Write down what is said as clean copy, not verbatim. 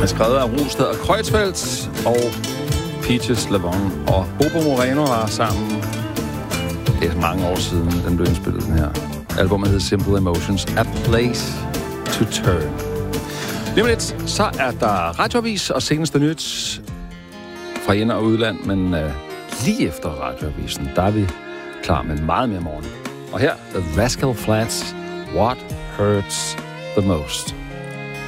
er skrevet af Rosted og Kreutzfeldt, og Peaches Lavon og Bobo Moreno var sammen. Det er mange år siden, den blev indspillet, den her. Albumet hed Simple Emotions, A Place to Turn. Lige om lidt, så er der radioavis og seneste nyt fra ind- og udland, men lige efter radioavisen, der er vi klar med meget mere morgen. Og her, The Rascal Flatts, What Hurts the Most.